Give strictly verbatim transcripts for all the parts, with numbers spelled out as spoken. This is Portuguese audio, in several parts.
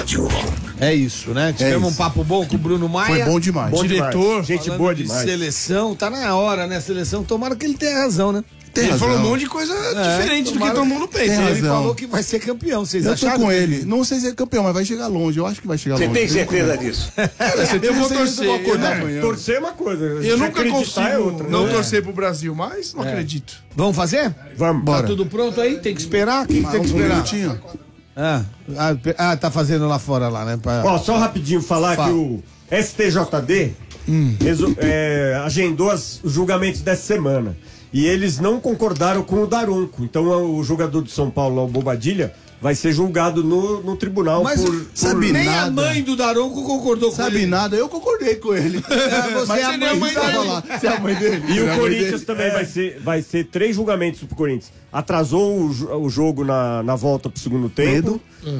rádio. É isso, né? Tivemos é um papo bom com o Bruno Maia. Foi bom demais. Bom diretor. Demais. Gente boa demais. De seleção, tá na hora, né? Seleção, tomara que ele tenha razão, né? Tem ele razão. falou um monte de coisa é, diferente do que todo mundo pensa. Ele falou que vai ser campeão, vocês eu acharam? Eu tô com ele. Não sei se é campeão, mas vai chegar longe. Eu acho que vai chegar longe. Você tem certeza disso? Eu vou torcer. Eu vou acordar né? amanhã. Torcer é uma coisa. Eu nunca consigo é outra, não né? torcer pro Brasil, mas não é. acredito. Vamos fazer? Vamos. Tá Bora. tudo pronto aí? Tem que esperar? O que, que tem que esperar? Um ah, ah, ah, tá fazendo lá fora lá, né? Pra... Ó, só rapidinho falar Fala. que o S T J D hum. resu- é, agendou as, os julgamentos dessa semana. E eles não concordaram com o Daronco. Então o jogador do São Paulo, o Bobadilha, vai ser julgado no, no tribunal. Mas por, por... sabe nem nada. A mãe do Daronco concordou com sabe ele. Sabe nada, eu concordei com ele. É, você Mas é a mãe, mãe dele. Lá. Você é a mãe dele. E o é Corinthians também é. vai, ser, vai ser três julgamentos pro Corinthians. Atrasou o, o jogo na, na volta pro segundo tempo.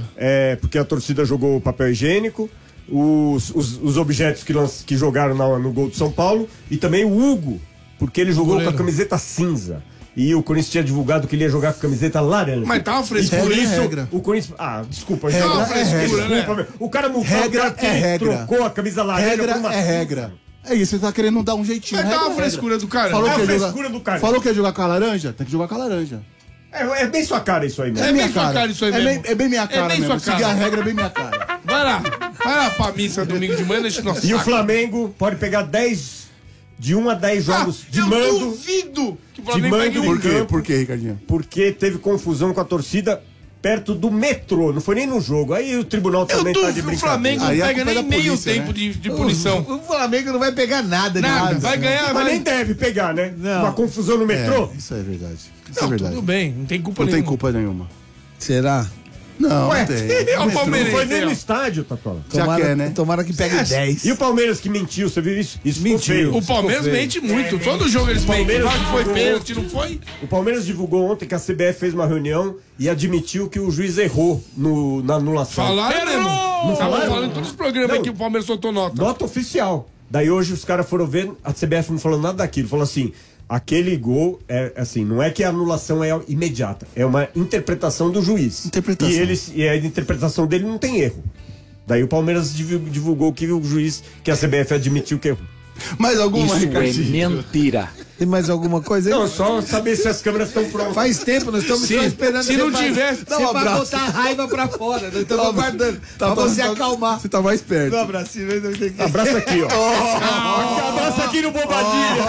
É, porque a torcida jogou papel higiênico. Os, os, os objetos que, lanç, que jogaram na, no gol do São Paulo. E também o Hugo, porque ele jogou com a camiseta cinza. E o Corinthians tinha divulgado que ele ia jogar com camiseta laranja. Mas tá uma frescura. Por isso, regra. o Corinthians... Ah, desculpa. Regra não, é frescura, regra. Desculpa, né? O cara multou regra o cara que é regra. trocou a camisa laranja regra por uma... é regra. É isso, você tá querendo dar um jeitinho. Mas tá uma é frescura do cara. Falou é que a ia frescura jogar, do cara. Falou que ia jogar com a laranja? Tem que jogar com a laranja. É, é bem sua cara isso aí mesmo. É, É bem minha sua cara. cara isso aí é mesmo. Bem, é bem minha cara é bem mesmo. Sua Seguir cara. a regra é bem minha cara. Vai lá. Vai lá pra missa domingo de manhã, deixa nosso E saco. o Flamengo pode pegar dez... De um a dez jogos ah, de eu mando. duvido que o de Flamengo mando pegue no um Por quê? campo. Por quê, Ricardinho? Porque teve confusão com a torcida perto do metrô. Não foi nem no jogo. Aí o tribunal Eu também tá de duvido que o brincadeira. Flamengo não Aí a pega culpa é nem da meio polícia, tempo né? de, de punição. O, o Flamengo não vai pegar nada, Nada, nada. vai ganhar. Mas vai... nem deve pegar, né? Não. Uma confusão no metrô. É, isso é verdade. Isso Não, é verdade. tudo bem, não tem culpa Não nenhuma. tem culpa nenhuma. Será? Não, Ué, não tem. é o Metrô. Palmeirense. Não foi nem no estádio, Tatola. Já Tomara, quer, né? tomara que pegue dez. E o Palmeiras que mentiu, você viu isso? Isso Mentiu. ficou feio. O Palmeiras mente muito. Todo jogo eles mentem. Palmeiras Fala que foi jogou- pênalti, não foi? O Palmeiras divulgou ontem que a C B F fez uma reunião e admitiu que o juiz errou no, na anulação. Falaram mesmo. Não falaram? falaram em todos os programas Não. que o Palmeiras soltou nota. Nota oficial. Daí hoje os caras foram ver, a C B F não falou nada daquilo. Falou assim, aquele gol, é assim, não é que a anulação é imediata, é uma interpretação do juiz. Interpretação. E, eles, e a interpretação dele não tem erro. Daí o Palmeiras divulgou que o juiz, que a C B F admitiu que errou. Mais alguma, Isso é Ricardinho? mentira. Tem mais alguma coisa aí? Não, só saber se as câmeras estão prontas. Faz tempo, nós estamos só esperando se você não pra- tiver, você dá um vai abraço. botar a raiva pra fora. Nós estamos aguardando. Tá pra bom, você tá- acalmar. Você tá mais perto. Um abracinho, mas eu tenho que... Abraço aqui, ó. Aqui, abraço aqui no Bobadilha.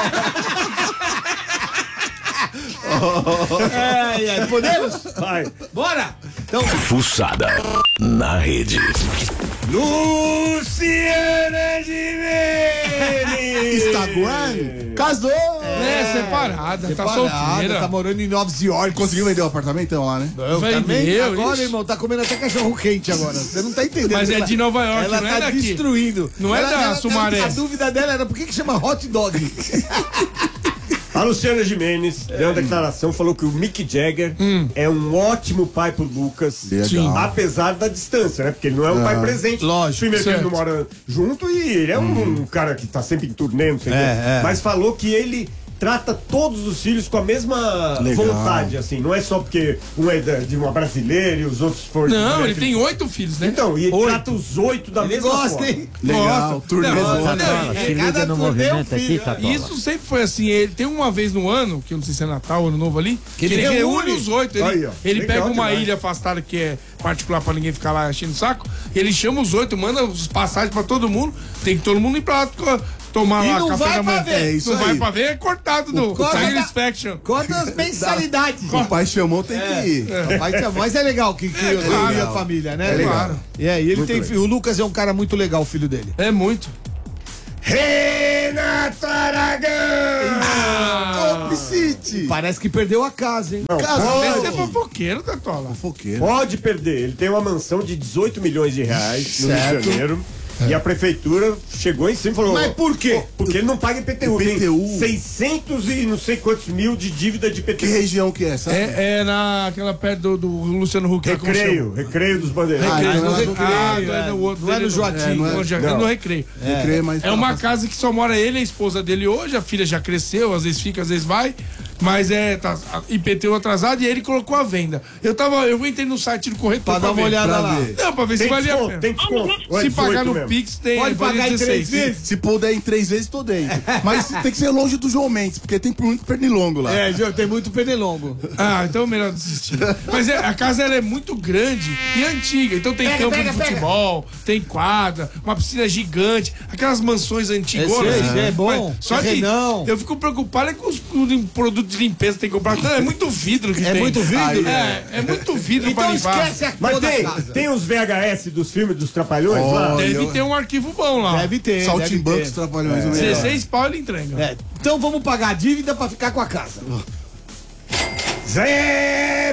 Ai, ai, podemos? Vai. Bora! Então, Fuçada na rede. Luciana Gimenez. Instagram? Casou! É, separada, tá parada, solteira. tá morando em Nova York. Conseguiu vender o apartamentão lá, né? Eu Vendeu, também, agora, ixi. irmão, tá comendo até cachorro quente agora. Você não tá entendendo. Mas é Ela- de Nova York, ela não tá é daqui. destruindo. Não é Ela- da ela- Sumaré. A dúvida dela era por que que chama hot dog? A Luciana Gimenez deu uma declaração, falou que o Mick Jagger é um ótimo pai pro Lucas. Legal. Sim. Apesar da distância, né? Porque ele não é um pai presente. lógico, Primeiro que ele não certo. mora junto e ele é um, um cara que tá sempre em turnê, não sei o É, quê. é. Mas falou que ele trata todos os filhos com a mesma Legal. vontade, assim. Não é só porque um é da- de uma brasileira e os outros foram... Não, né, ele tem oito filhos, né? Então, e ele Oito. trata os oito da Ele mesma gosta, forma. hein? Legal, Gosta. turnê Não, zona. não, Se liga no movimento aqui, Tatola. Isso sempre foi assim. Ele tem uma vez no ano, que eu não sei se é Natal ou Ano Novo ali, que ele, ele reúne reúne. os oito. Ele, Aí, ó. ele Legal pega uma demais. ilha afastada que é particular pra ninguém ficar lá enchendo o saco. Ele chama os oito, manda os passagens pra todo mundo. Tem que todo mundo ir pra lá co- tomar E lá não café vai da manhã. pra ver. É isso não vai aí. pra ver, é cortado do corta da- Satisfaction. Corta as mensalidades. O pai chamou, tem que ir. Mas, mas é legal que, que eu claro. tenho a família, né? É legal. E aí, ele Muito tem legal. filho. O Lucas é um cara muito legal, o filho dele. É muito. Renato Aragão! Ô, Piscite! Parece que perdeu a casa, hein? Casou! Deve ser fofoqueiro, Tatola. Fofoqueiro. Pode perder. Ele tem uma mansão de dezoito milhões de reais no Rio Certo. de Janeiro. E a prefeitura chegou em cima e falou... Mas por quê? Porque ele não paga I P T U. I P T U. Tem seiscentos e não sei quantos mil de dívida de I P T Que U. região que é, sabe? É, é naquela perto do, do Luciano Huck. lá, como Recreio, chama? recreio dos bandeirantes. Ah, Recreio, então no é do recreio, Ah, é. não é no outro. Não é no dele, Joatim. É, não é- Não, já- Não. no recreio. Recreio, mas É uma casa que só mora ele e a esposa dele hoje. A filha já cresceu, às vezes fica, às vezes vai. Mas é, tá I P T U atrasado e aí ele colocou a venda. Eu tava, eu entrei no site do corretor Pra dar uma ver. olhada pra lá. ver. Não, pra ver Tem se valia a desconto, pena. tem desconto. Ou é Se pagar dezoito no mesmo? Pix, tem. Pode valia pagar em dezesseis. três vezes? Se puder em três vezes, tô dentro. Mas tem que ser longe do João Mendes, porque tem muito pernilongo lá. É, Gil, tem muito pernilongo. Ah, então é melhor desistir. Mas é, a casa ela é muito grande e antiga. Então tem Pega, campo pega, de pega. futebol, tem quadra, uma piscina gigante, aquelas mansões antigonas. Esse, assim. esse é bom. Mas Só que Terrenão. eu fico preocupado é com os produtos de limpeza que tem que comprar. É muito vidro que É tem. muito vidro? Aí, É, é muito vidro pra Então limpar. esquece a Mas cor da tem, casa. tem os V H S dos filmes dos Trapalhões lá? Olha, Deve eu- ter um arquivo bom lá. Deve ter, Saltimbancos, deve ter. trapalhões. o melhor. dezesseis pau ele entrega. É, então vamos pagar a dívida pra ficar com a casa. Zé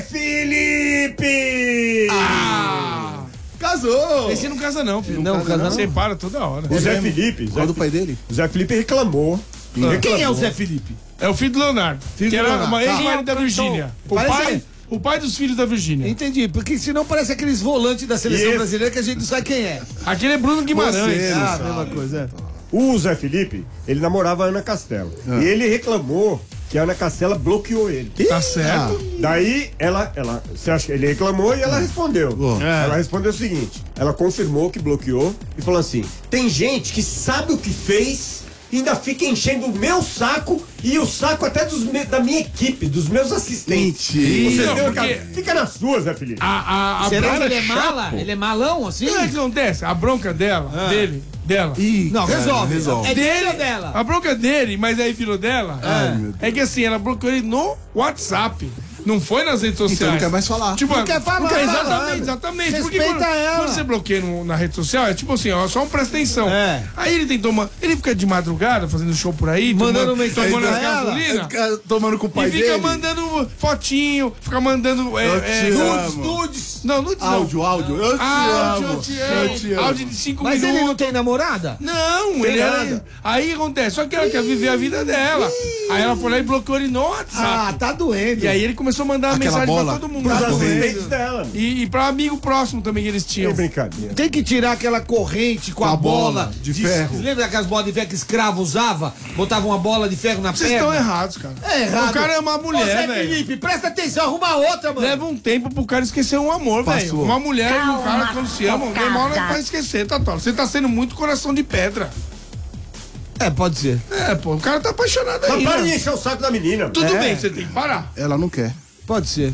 Felipe! Ah! Casou! Esse não casa não, filho. Não, casa não. Separa toda hora. O Zé Felipe, Qual Zé, do pai dele? o Zé Felipe reclamou. Quem é o Zé Felipe? É o filho do Leonardo. Filho que do era Leonardo. uma Tá. ex-marido da Virgínia. O Parece pai, que- o pai dos filhos da Virgínia. Entendi, porque senão parece aqueles volantes da seleção Isso. brasileira que a gente não sabe quem é. Aquele é Bruno Guimarães. Você, não Ah, sabe. mesma coisa, é. O Zé Felipe, ele namorava a Ana Castela. E ele reclamou que a Ana Castela bloqueou ele. Tá certo. Daí ela, ela, você acha que ele reclamou e ela respondeu. Oh. Ela respondeu o seguinte: ela confirmou que bloqueou e falou assim: tem gente que sabe o que fez e ainda fica enchendo o meu saco e o saco até dos me- da minha equipe, dos meus assistentes. Mentira. Você Não, deu, porque- cara, fica na sua, Zé Felipe. A, a, a Será bronca que ele é mala? Ele é malão assim? Não é que acontece? A bronca dela, dele, dela. Ih, Não, cara, resolve. resolve. É dele ou dela? A bronca dele, mas aí virou dela, Ai, meu Deus. é que assim, ela bloqueou ele no WhatsApp. Não foi nas redes sociais. Então não quer mais falar. Tipo, Não quer falar, não quer- exatamente, falando. exatamente. Porque Respeita quando, ela. quando você bloqueia no- na rede social, é tipo assim, ó, só um presta atenção. É. Aí ele tentou, ma- ele fica de madrugada fazendo show por aí, Mandando tomando, mensagem tomando pra as ela. gasolina. Fica tomando com o pai E fica dele. mandando fotinho, fica mandando. É, Eu é, te nudes, amo. nudes. Não, nudes não. Áudio, áudio. Eu te Áudio, amo. eu te amo. Eu te amo. Áudio de cinco Mas minutos. ele não tem namorada? Não, ele era. nada. Aí acontece, só que ela quer viver a vida dela. Aí ela foi lá e bloqueou ele no WhatsApp. Ah, tá doendo. E aí ele começou a mandar Aquela mensagem bola pra todo mundo. Pros Tá doendo. assistentes dela. E, e pra amigo próximo também que eles tinham. Que brincadeira. Tem que tirar aquela corrente com a, a bola, bola de ferro. Lembra daquelas bolas de ferro que escravo usava? Botava uma bola de ferro na Vocês perna? estão errados, cara. É errado. O cara ama a Ô, mulher, Zé velho. Felipe, presta atenção, arruma outra, mano. Leva um tempo pro cara esquecer um amor, velho. Passou. Uma mulher e um cara, Calma, quando se amam, cocada. demora pra esquecer, Tatola. Você tá sendo muito coração de pedra. É, pode ser. É, pô, o cara tá apaixonado Mas aí. para de né? encher o saco da menina. Tudo É. bem, você tem que parar. Ela não quer. Pode ser.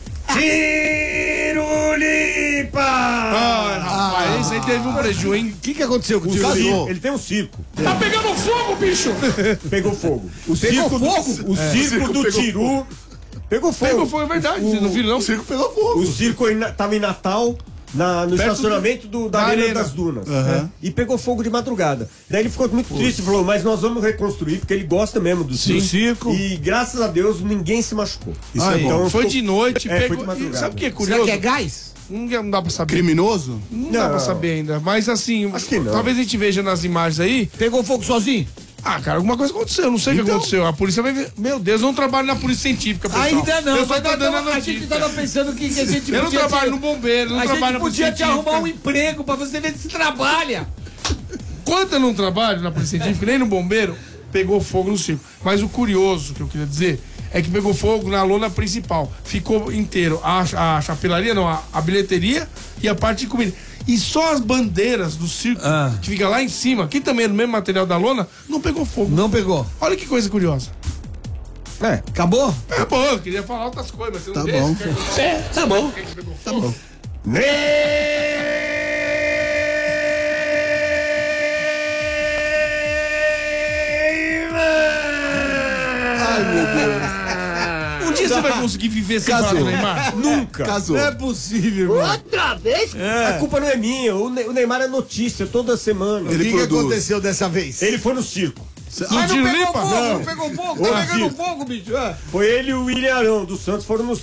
Tirulipa! Ah, rapaz, esse aí teve um prejuízo, hein? O que, que aconteceu com o O tio? circo, ele tem um circo. Tá pegando fogo, bicho! Pegou fogo. O Pegou circo fogo? Do, o circo do Tiru pegou fogo. Pegou fogo, é verdade. Vocês não viram, não? O circo pegou fogo. O circo em- tava em Natal, na- no Perto estacionamento do, da da Arena arena. das Dunas. Aham. E pegou fogo de madrugada. Daí ele ficou muito triste e falou: mas nós vamos reconstruir, porque ele gosta mesmo do circo. circo. E graças a Deus ninguém se machucou. Isso é bom. Foi ficou- de noite, É, foi pegou. de madrugada. Sabe o que é Será curioso? que é gás? Não, não dá pra saber. Criminoso? Não, dá Não. pra saber ainda. Mas assim, Acho que não. talvez a gente veja nas imagens aí. Pegou fogo sozinho? Ah, cara, alguma coisa aconteceu. Não sei o que Então- aconteceu. A polícia vai ver. Meu Deus, eu não trabalho na polícia científica, pessoal. Ainda não. Eu só mas tô nós dando a tava- a notícia. gente tava pensando que, que a gente Eu não podia trabalho te- no bombeiro, não a trabalho gente na polícia podia te científica. arrumar um emprego pra você ver se trabalha. Quando eu não trabalho na polícia científica, nem no bombeiro, pegou fogo no circo. Mas o curioso que eu queria dizer é que pegou fogo na lona principal. Ficou inteiro a, a chapelaria, não, a, a bilheteria e a parte de comida. E só as bandeiras do circo, Ah. que fica lá em cima, que também é do mesmo material da lona, não pegou fogo. Não pegou. Olha que coisa curiosa. É, acabou? É bom, eu queria falar outras coisas, mas você não Tá deixa. bom. É, Tá bom. Tá bom. Ai, meu Deus. Um dia você vai conseguir viver sem falar do Neymar? Nunca. Casou. Não é possível, irmão. Outra vez? A culpa não é minha. O, Ne- o Neymar é notícia toda semana. O Ele que, que produz. aconteceu dessa vez? Ele foi no circo. Mas não Tiro pegou Lipa? fogo, Não. não pegou fogo, Ô, tá pegando Zico. fogo, bicho. É. Foi ele e o William Arão dos Santos foram no